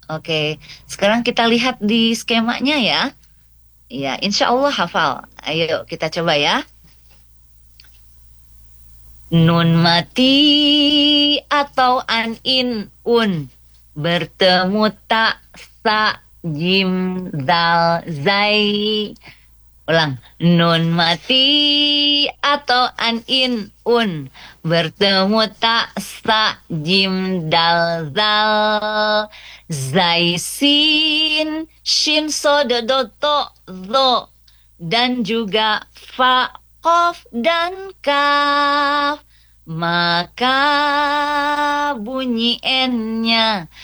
Oke, sekarang kita lihat di skemanya ya. Ya, insya Allah hafal. Ayo kita coba ya. Nun mati atau an un bertemu tak sa jim dal zai. Ulang. Nun mati atau an un bertemu tak sa jim dal zal zai sin shin sodo doto zo dan juga fa kof dan kaf, maka bunyi n-nya